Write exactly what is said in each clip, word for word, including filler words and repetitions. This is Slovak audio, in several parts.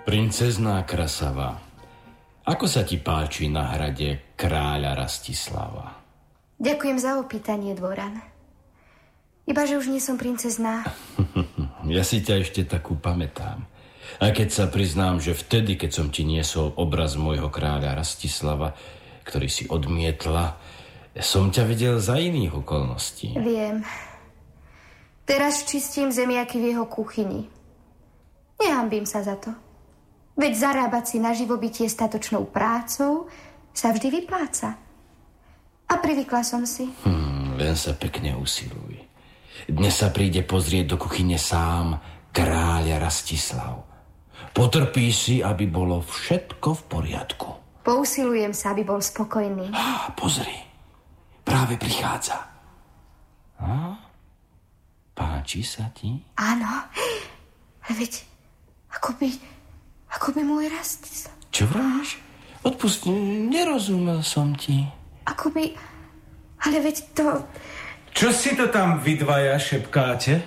Princezná Krasava, ako sa ti páči na hrade kráľa Rastislava? Ďakujem za opýtanie, dvoran. Iba, že už nie som princezná. Ja si ťa ešte takú pamätám. A keď sa priznám, že vtedy, keď som ti niesol obraz môjho kráľa Rastislava, ktorý si odmietla, som ťa videl za iných okolností. Viem. Teraz čistím zemiaky v jeho kuchyni. Nehanbím sa za to. Veď zarábať si na živobytie statočnou prácou sa vždy vypláca. A privykla som si. Hmm, len sa pekne usiluj. Dnes sa príde pozrieť do kuchyne sám kráľa Rastislav. Potrpí si, aby bolo všetko v poriadku. Pousilujem sa, aby bol spokojný. Á, pozri, práve prichádza. Á, páči sa ti? Áno, veď ako by, ako by môj Rastislav. Čo vravíš? Odpust, nerozumel som ti. Ako by, ale veď to... Čo si to tam vy dvaja šepkáte?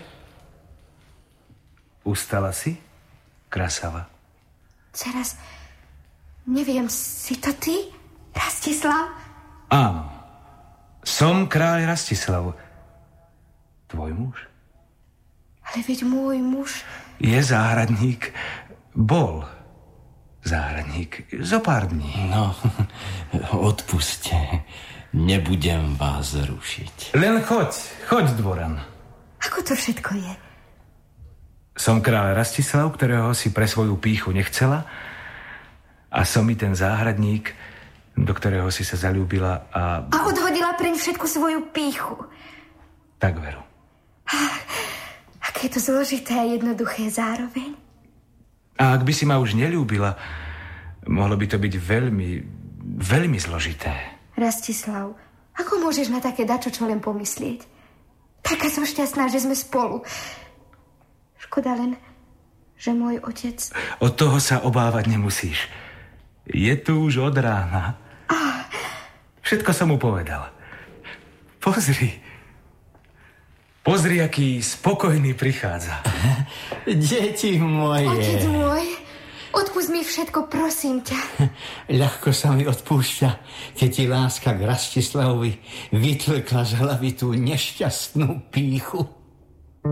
Ustala si, Krasava? Teraz, neviem, si to ty, Rastislav? Áno, som kráľ Rastislav. Tvoj muž? Ale veď môj muž... Je záhradník, bol záhradník zo pár dní. No, odpuste, nebudem vás rušiť. Len choď, choď, dvoran. Ako to všetko je? Som kráľ Rastislav, ktorého si pre svoju pýchu nechcela, a som i ten záhradník, do ktorého si sa zaľúbila a... A odhodila preň všetku svoju pýchu. Tak veru. Aké je to zložité a jednoduché zároveň. A ak by si ma už neľúbila, mohlo by to byť veľmi, veľmi zložité. Rastislav, ako môžeš na také dačo čo len pomyslieť? Taká som šťastná, že sme spolu. Škoda len, že môj otec... Od toho sa obávať nemusíš. Je tu už od rána. Ah. Všetko som mu povedal. Pozri. Pozri, aký spokojný prichádza. Deti moje. Otec môj, odpust mi všetko, prosím ťa. Ľahko sa mi odpúšťa, keď ti láska k Rastislavovi vytlkla z hlavy tú nešťastnú pýchu.